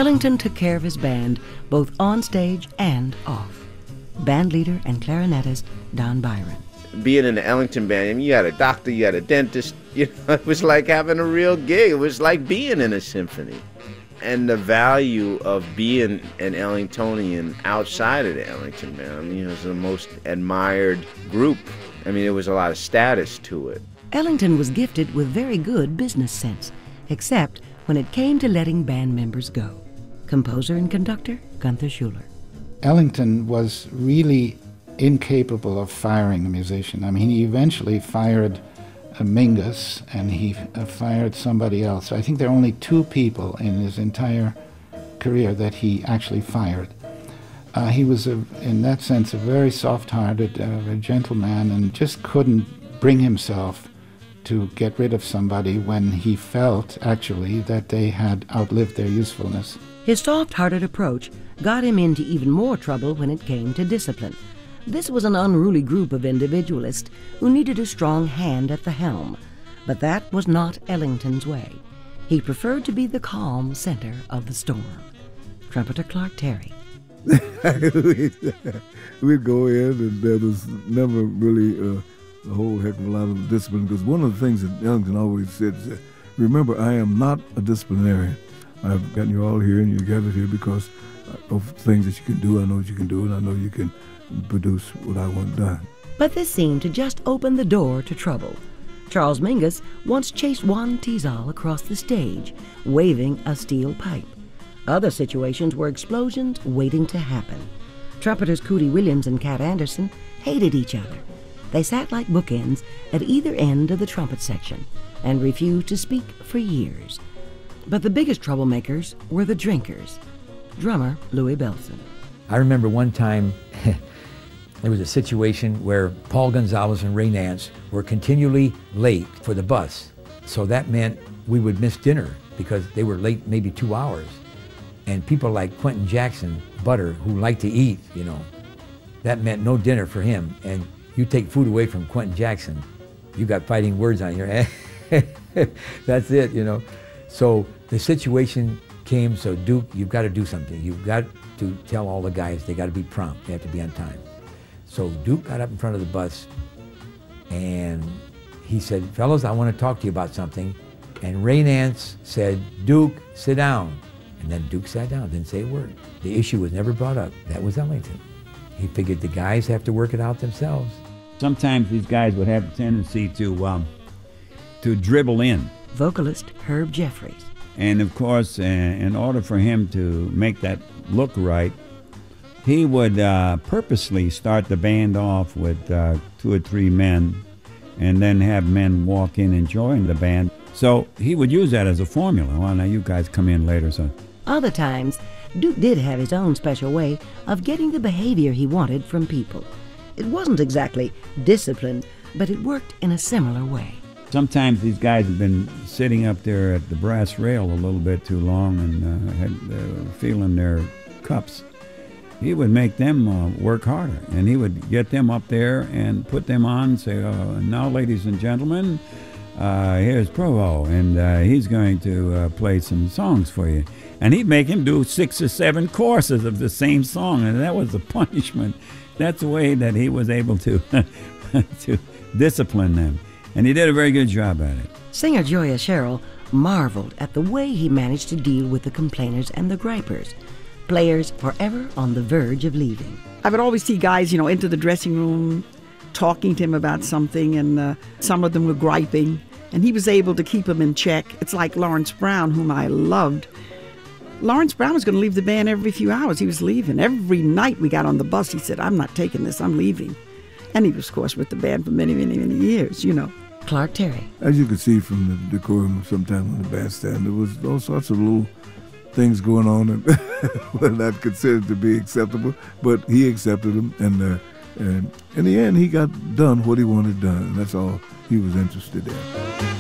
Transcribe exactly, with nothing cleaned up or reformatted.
Ellington took care of his band both on stage and off. Band leader and clarinetist Don Byron. Being in the Ellington band, I mean, you had a doctor, you had a dentist. You know, it was like having a real gig. It was like being in a symphony. And the value of being an Ellingtonian outside of the Ellington band, I mean, it was the most admired group. I mean, there was a lot of status to it. Ellington was gifted with very good business sense, except when it came to letting band members go. Composer and conductor Gunther Schuller. Ellington was really incapable of firing a musician. I mean, he eventually fired uh, Mingus, and he uh, fired somebody else. I think there are only two people in his entire career that he actually fired. Uh, he was, a, in that sense, a very soft-hearted, uh, a gentleman, and just couldn't bring himself to get rid of somebody when he felt, actually, that they had outlived their usefulness. His soft-hearted approach got him into even more trouble when it came to discipline. This was an unruly group of individualists who needed a strong hand at the helm. But that was not Ellington's way. He preferred to be the calm center of the storm. Trumpeter Clark Terry. We'd go in, and there was never really uh, a whole heck of a lot of discipline, because one of the things that Ellington always said is, remember, I am not a disciplinarian. I've gotten you all here, and you're gathered here because of things that you can do. I know what you can do, and I know you can produce what I want done. But this seemed to just open the door to trouble. Charles Mingus once chased Juan Tizal across the stage, waving a steel pipe. Other situations were explosions waiting to happen. Trumpeters Cootie Williams and Cat Anderson hated each other. They sat like bookends at either end of the trumpet section and refused to speak for years. But the biggest troublemakers were the drinkers. Drummer Louis Bellson. I remember one time there was a situation where Paul Gonzalez and Ray Nance were continually late for the bus. So that meant we would miss dinner because they were late maybe two hours. And people like Quentin Jackson, Butter, who liked to eat, you know, that meant no dinner for him. And you take food away from Quentin Jackson, you got fighting words on your head. That's it, you know. So the situation came, so Duke, you've got to do something. You've got to tell all the guys they got to be prompt, they have to be on time. So Duke got up in front of the bus and he said, fellas, I want to talk to you about something. And Ray Nance said, Duke, sit down. And then Duke sat down, didn't say a word. The issue was never brought up. That was Ellington. He figured the guys have to work it out themselves. Sometimes these guys would have a tendency to, um, to dribble in. Vocalist Herb Jeffries. And of course, uh, in order for him to make that look right, he would uh, purposely start the band off with uh, two or three men and then have men walk in and join the band. So he would use that as a formula. Well, now you guys come in later, so. Other times, Duke did have his own special way of getting the behavior he wanted from people. It wasn't exactly disciplined, but it worked in a similar way. Sometimes these guys have been sitting up there at the brass rail a little bit too long and uh, had uh, feeling their cups. He would make them uh, work harder, and he would get them up there and put them on and say, uh, now, ladies and gentlemen, uh, here's Provo, and uh, he's going to uh, play some songs for you. And he'd make him do six or seven courses of the same song, and that was the punishment. That's the way that he was able to, to discipline them. And he did a very good job at it. Singer Joya Sherrill marveled at the way he managed to deal with the complainers and the gripers, players forever on the verge of leaving. I would always see guys, you know, into the dressing room, talking to him about something, and uh, some of them were griping, and he was able to keep them in check. It's like Lawrence Brown, whom I loved. Lawrence Brown was going to leave the band every few hours. He was leaving. Every night we got on the bus, he said, I'm not taking this, I'm leaving. And he was, of course, with the band for many, many, many years, you know. Clark Terry. As you could see from the decorum sometimes on the bandstand, there was all sorts of little things going on that were not considered to be acceptable, but he accepted them, and, uh, and in the end, he got done what he wanted done, and that's all he was interested in.